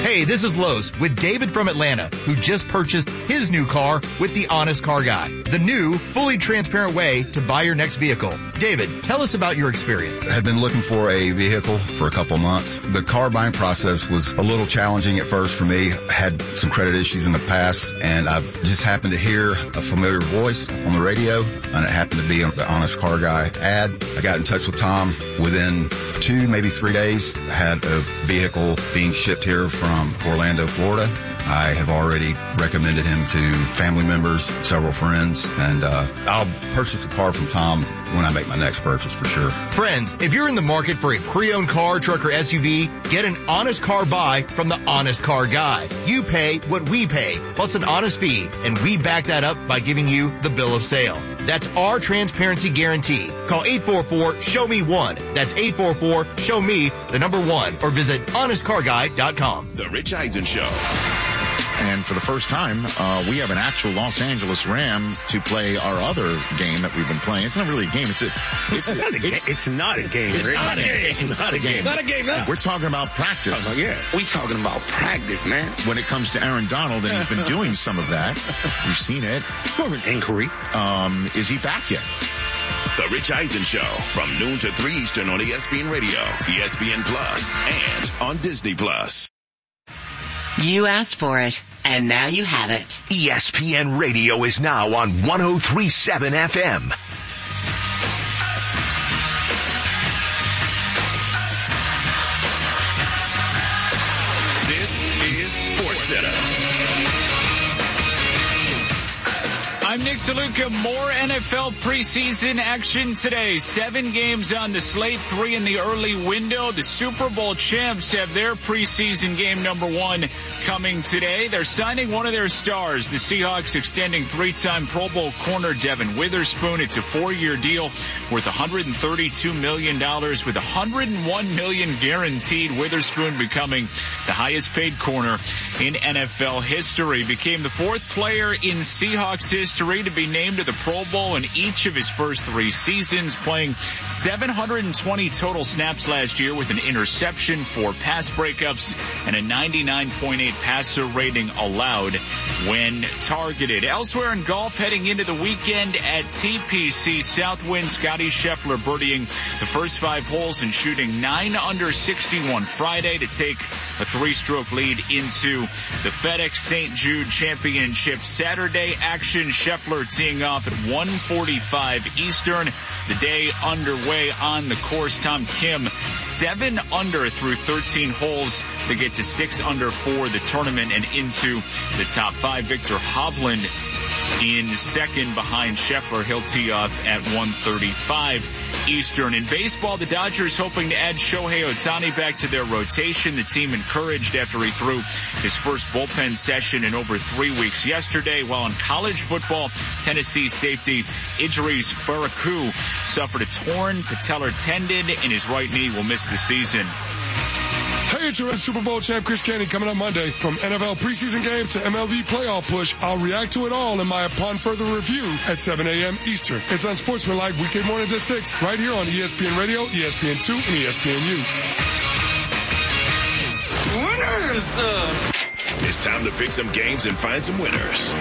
Hey, this is Los with David from Atlanta, who just purchased his new car with the Honest Car Guy, the new, fully transparent way to buy your next vehicle. David, tell us about your experience. I had been looking for a vehicle for a couple months. The car buying process was a little challenging at first for me. I had some credit issues in the past, and I just happened to hear a familiar voice on the radio, and it happened to be the Honest Car Guy ad. I got in touch with Tom. Within 2, maybe 3 days, I had a vehicle being shipped here from Orlando, Florida. I have already recommended him to family members, several friends, and I'll purchase a car from Tom when I make my next purchase for sure. Friends, if you're in the market for a pre-owned car, truck, or SUV, get an honest car buy from the Honest Car Guy. You pay what we pay, plus an honest fee, and we back that up by giving you the bill of sale. That's our transparency guarantee. Call 844-SHOW-ME-1. That's 844-SHOW-ME, the number 1, or visit honestcarguy.com. The Rich Eisen Show. And for the first time, we have an actual Los Angeles Ram to play our other game that we've been playing. It's not really a game. It's not a game. It's not a game. It's not a game. It's not a game. Not a game. No. We're talking about practice. Yeah. We talking about practice, man. When it comes to Aaron Donald, and he's been doing some of that. We've seen it. More of an inquiry. Is he back yet? The Rich Eisen Show from noon to 3 Eastern on ESPN Radio, ESPN Plus, and on Disney Plus. You asked for it, and now you have it. ESPN Radio is now on 103.7 FM. This is SportsCenter. I'm Nick DeLuca. More NFL preseason action today. 7 games on the slate, 3 in the early window. The Super Bowl champs have their preseason game number 1 coming today. They're signing one of their stars. The Seahawks extending 3-time Pro Bowl corner Devin Witherspoon. It's a 4-year deal worth $132 million with $101 million guaranteed. Witherspoon becoming the highest paid corner in NFL history. Became the 4th player in Seahawks history to be named to the Pro Bowl in each of his first 3 seasons, playing 720 total snaps last year with an interception, 4 pass breakups, and a 99.8 passer rating allowed when targeted. Elsewhere in golf, heading into the weekend at TPC Southwind, Scotty Scheffler birdieing the first 5 holes and shooting 9 under 61 Friday to take a 3-stroke lead into the FedEx St. Jude Championship. Saturday action, Scheffler teeing off at 1:45 Eastern. The day underway on the course. Tom Kim 7 under through 13 holes to get to 6 under for the tournament and into the top 5. Victor Hovland in second behind Scheffler. He'll tee off at 1:35 Eastern. In baseball, the Dodgers hoping to add Shohei Ohtani back to their rotation. The team encouraged after he threw his first bullpen session in over 3 weeks yesterday. While in college football, Tennessee safety Idris Baraku suffered a torn patellar tendon in his right knee. Will miss the season. Hey, it's your Super Bowl champ Chris Canty coming up Monday. From NFL preseason game to MLB playoff push, I'll react to it all in my Upon Further Review at 7 a.m. Eastern. It's on Sportsmanlike weekday mornings at 6, right here on ESPN Radio, ESPN2, and ESPNU. Winners! It's time to pick some games and find some winners.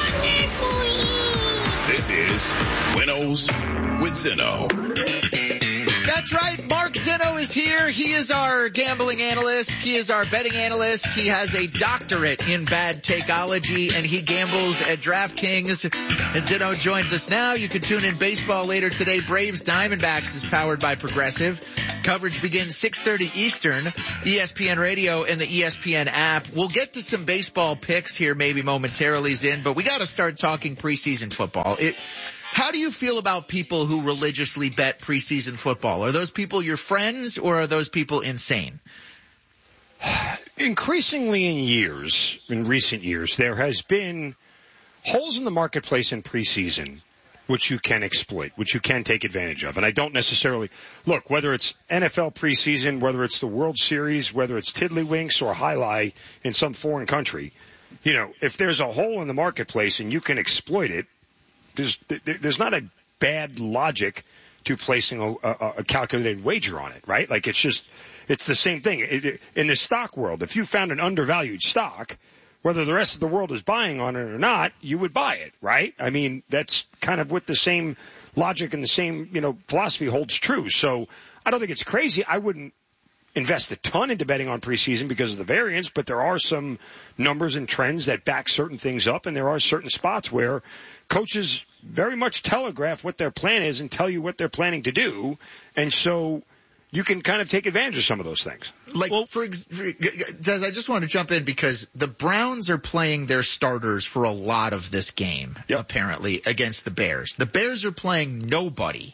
This is Winnows with Zeno. That's right. Mark Zeno is here. He is our gambling analyst. He is our betting analyst. He has a doctorate in bad takeology, and he gambles at DraftKings. And Zeno joins us now. You can tune in baseball later today. Braves Diamondbacks is powered by Progressive. Coverage begins 6:30 Eastern, ESPN Radio and the ESPN app. We'll get to some baseball picks here maybe momentarily, Zin, but we got to start talking preseason football. How do you feel about people who religiously bet preseason football? Are those people your friends, or are those people insane? Increasingly in recent years, there has been holes in the marketplace in preseason which you can exploit, which you can take advantage of. And I don't necessarily look, whether it's NFL preseason, whether it's the World Series, whether it's Tiddlywinks or Highlight in some foreign country, you know, if there's a hole in the marketplace and you can exploit it, there's not a bad logic to placing a calculated wager on it, right? Like it's the same thing. In the stock world, if you found an undervalued stock, whether the rest of the world is buying on it or not, you would buy it, right? I mean, that's kind of what the same logic and the same, philosophy holds true. So I don't think it's crazy. I wouldn't invest a ton into betting on preseason because of the variance, but there are some numbers and trends that back certain things up, and there are certain spots where coaches very much telegraph what their plan is and tell you what they're planning to do, and so you can kind of take advantage of some of those things. Des, I just want to jump in because the Browns are playing their starters for a lot of this game, apparently, against the Bears. The Bears are playing nobody.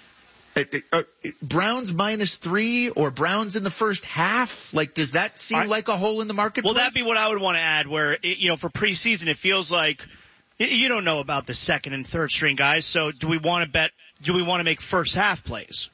Browns -3 or Browns in the first half? Like, does that seem like a hole in the marketplace? Well, that'd be what I would want to add where, for preseason, it feels like you don't know about the second and third string guys. So do we want to make first half plays?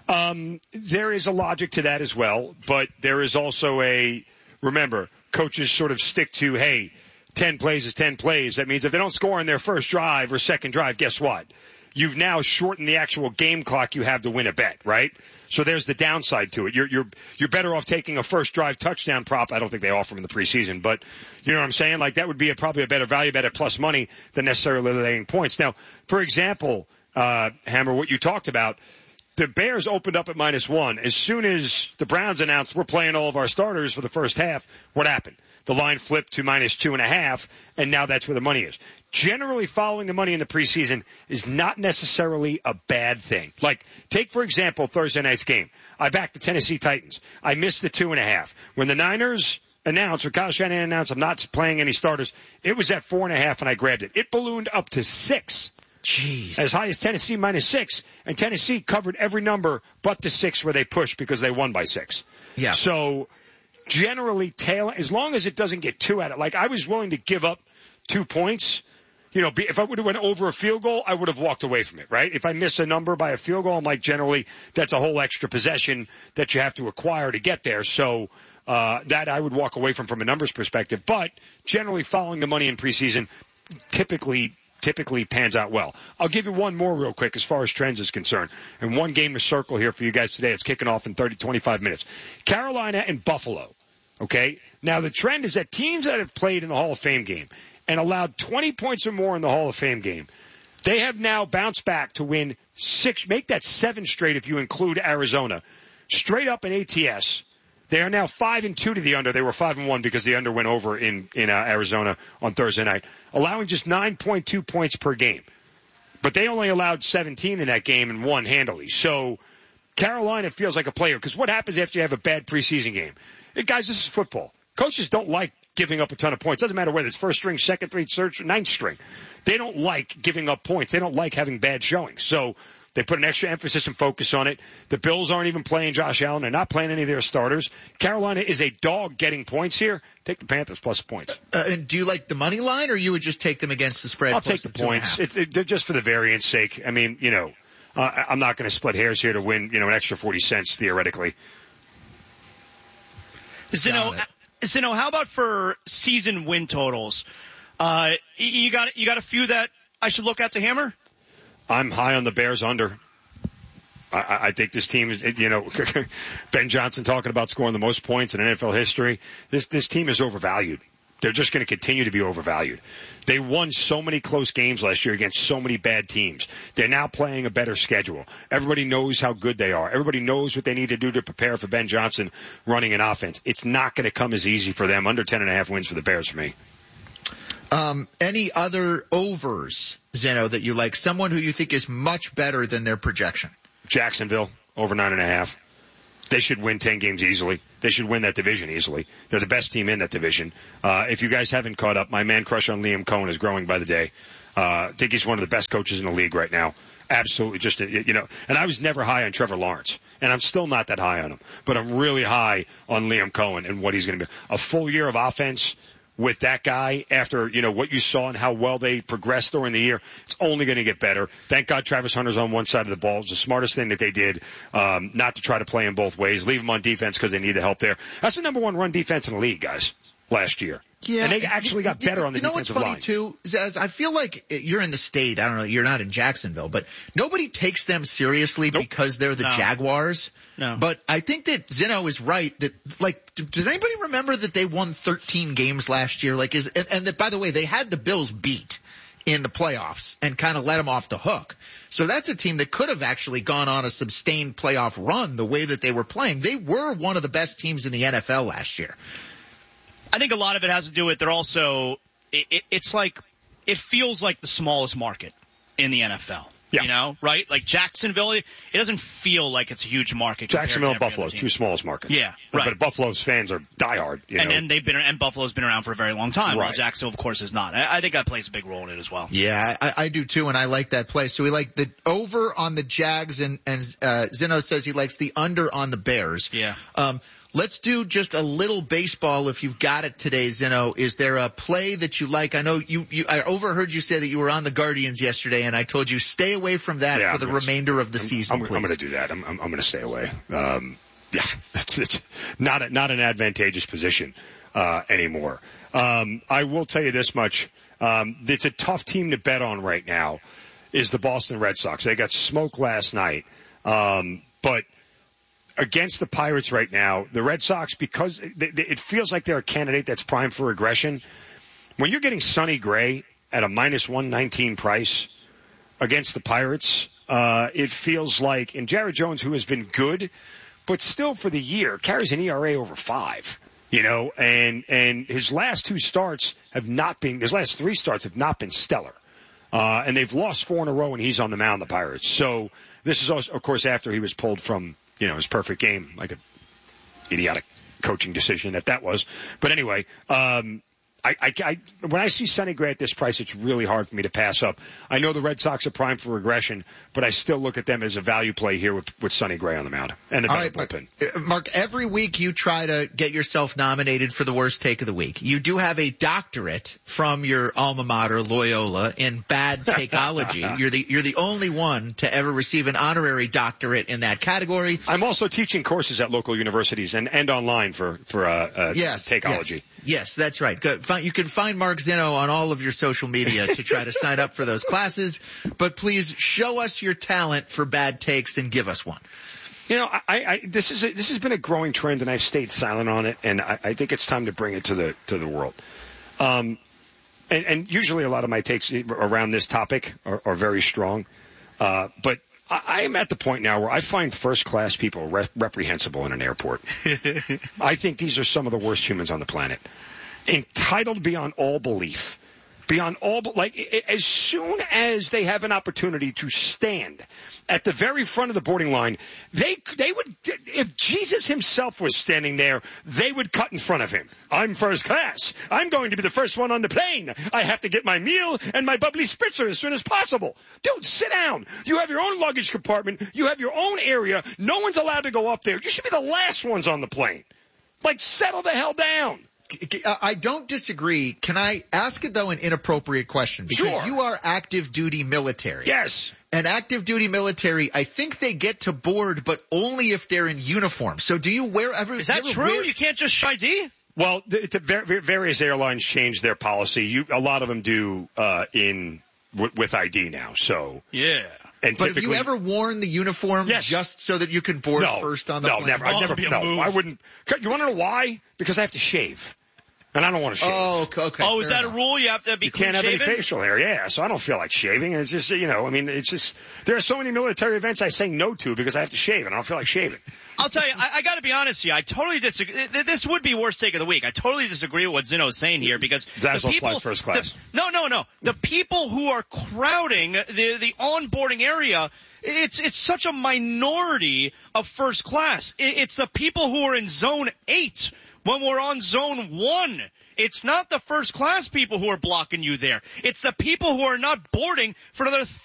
There is a logic to that as well, but there is also remember, coaches sort of stick to, hey, 10 plays is 10 plays. That means if they don't score in their first drive or second drive, guess what? You've now shortened the actual game clock you have to win a bet, right? So there's the downside to it. You're better off taking a first drive touchdown prop. I don't think they offer them in the preseason, but you know what I'm saying? Like that would be probably a better value bet at plus money than necessarily laying points. Now, for example, Hammer, what you talked about, the Bears opened up at -1. As soon as the Browns announced we're playing all of our starters for the first half, what happened? The line flipped to -2.5, and now that's where the money is. Generally, following the money in the preseason is not necessarily a bad thing. Like, take, for example, Thursday night's game. I backed the Tennessee Titans. I missed the 2.5. When the Niners announced, or Kyle Shanahan announced I'm not playing any starters, it was at 4.5, and I grabbed it. It ballooned up to 6. Jeez. As high as Tennessee -6, and Tennessee covered every number but the 6 where they pushed because they won by 6. Yeah. So generally, as long as it doesn't get too at it, like I was willing to give up 2 points. If I would have went over a field goal, I would have walked away from it, right? If I miss a number by a field goal, I'm like, generally, that's a whole extra possession that you have to acquire to get there. So that I would walk away from a numbers perspective. But generally, following the money in preseason typically pans out well. I'll give you one more real quick as far as trends is concerned. And one game to circle here for you guys today. It's kicking off in 25 minutes. Carolina and Buffalo. Okay? Now, the trend is that teams that have played in the Hall of Fame game and allowed 20 points or more in the Hall of Fame game, they have now bounced back to win 6, make that 7 straight if you include Arizona. Straight up in ATS, they are now 5-2 to the under. They were 5-1 because the under went over in Arizona on Thursday night, allowing just 9.2 points per game. But they only allowed 17 in that game and won handily. So Carolina feels like a player, because what happens after you have a bad preseason game? Hey, guys, this is football. Coaches don't like giving up a ton of points. Doesn't matter whether it's first string, second string, third string, ninth string. They don't like giving up points. They don't like having bad showings. So they put an extra emphasis and focus on it. The Bills aren't even playing Josh Allen. They're not playing any of their starters. Carolina is a dog getting points here. Take the Panthers plus points. And do you like the money line, or you would just take them against the spread? I'll take the points. Just for the variance sake. I mean, I'm not going to split hairs here to win, an extra 40 cents theoretically. Zeno, how about for season win totals? You got a few that I should look at to hammer? I'm high on the Bears under. I think this team is, Ben Johnson talking about scoring the most points in NFL history. This team is overvalued. They're just going to continue to be overvalued. They won so many close games last year against so many bad teams. They're now playing a better schedule. Everybody knows how good they are. Everybody knows what they need to do to prepare for Ben Johnson running an offense. It's not going to come as easy for them. Under 10.5 wins for the Bears for me. Any other overs, Zeno, that you like? Someone who you think is much better than their projection? Jacksonville, over 9.5. They should win 10 games easily. They should win that division easily. They're the best team in that division. If you guys haven't caught up, my man crush on Liam Cohen is growing by the day. I think he's one of the best coaches in the league right now. Absolutely. And I was never high on Trevor Lawrence, and I'm still not that high on him, but I'm really high on Liam Cohen and what he's going to be. A full year of offense with that guy after, what you saw and how well they progressed during the year, it's only going to get better. Thank God Travis Hunter's on one side of the ball. It's the smartest thing that they did, not to try to play him both ways. Leave him on defense because they need the help there. That's the number one run defense in the league, guys. last year. Yeah, and they actually got better on the defensive line. You know what's funny, too, Zaz? I feel like you're in the state. I don't know. You're not in Jacksonville, but nobody takes them seriously because they're the Jaguars. No. But I think that Zeno is right that, like, does anybody remember that they won 13 games last year? Like, and that, by the way, they had the Bills beat in the playoffs and kind of let them off the hook. So that's a team that could have actually gone on a sustained playoff run the way that they were playing. They were one of the best teams in the NFL last year. I think a lot of it has to do with they're also it's like it feels like the smallest market in the NFL. Yeah. You know, right? Like Jacksonville, it doesn't feel like it's a huge market. Jacksonville and Buffalo, two smallest markets. Yeah, right. But Buffalo's fans are diehard. And Buffalo's been around for a very long time. Right. While Jacksonville, of course, is not. I think that plays a big role in it as well. Yeah, I do too, and I like that play. So we like the over on the Jags, and Zeno says he likes the under on the Bears. Yeah. Let's do just a little baseball if you've got it today, Zeno. Is there a play that you like? I know I overheard you say that you were on the Guardians yesterday, and I told you stay away from that for the remainder of the season, please. I'm going to do that. I'm going to stay away. It's not an advantageous position anymore. I will tell you this much. It's a tough team to bet on right now is the Boston Red Sox. They got smoked last night. But against the Pirates right now, the Red Sox, because it feels like they're a candidate that's primed for aggression. When you're getting Sonny Gray at a minus 119 price against the Pirates, it feels like, and Jared Jones, who has been good, but still for the year carries an ERA over 5, and his last 3 starts have not been stellar. And they've lost 4 in a row when he's on the mound, the Pirates. So this is also, of course, after he was pulled from, his perfect game, like an idiotic coaching decision that was. But anyway, when I see Sonny Gray at this price, it's really hard for me to pass up. I know the Red Sox are primed for aggression, but I still look at them as a value play here with Sonny Gray on the mound and the bullpen. Mark, every week you try to get yourself nominated for the worst take of the week. You do have a doctorate from your alma mater, Loyola, in bad takeology. You're the only one to ever receive an honorary doctorate in that category. I'm also teaching courses at local universities and online for takeology. Yes, that's right. Good. You can find Mark Zeno on all of your social media to try to sign up for those classes. But please show us your talent for bad takes and give us one. This has been a growing trend, and I've stayed silent on it, and I think it's time to bring it to the world. And usually a lot of my takes around this topic are very strong, but I am at the point now where I find first-class people reprehensible in an airport. I think these are some of the worst humans on the planet. Entitled beyond all belief. As soon as they have an opportunity to stand at the very front of the boarding line, they would, if Jesus himself was standing there, they would cut in front of him. I'm first class. I'm going to be the first one on the plane. I have to get my meal and my bubbly spritzer as soon as possible. Dude, sit down. You have your own luggage compartment. You have your own area. No one's allowed to go up there. You should be the last ones on the plane. Settle the hell down. I don't disagree. Can I ask it, though, an inappropriate question? Because you are active duty military. Yes. And active duty military, I think they get to board, but only if they're in uniform. So do you wear ever? Is that true? You can't just ID? Well, various airlines change their policy. A lot of them do with ID now. So yeah. But have you ever worn the uniform just so that you can board first on the plane? No, never. I wouldn't. You want to know why? Because I have to shave. And I don't want to shave. Oh, okay. Oh, is that a rule? You have to be clean shaven? You can't have any facial hair, yeah. So I don't feel like shaving. It's just, it's just, there are so many military events I say no to because I have to shave and I don't feel like shaving. I'll tell you, I got to be honest here. I totally disagree. This would be worst take of the week. I totally disagree with what Zeno's saying here because Zazzle flies first class. No. The people who are crowding the onboarding area, it's such a minority of first class. It's the people who are in zone 8 when we're on zone 1. It's not the first class people who are blocking you there. It's the people who are not boarding for another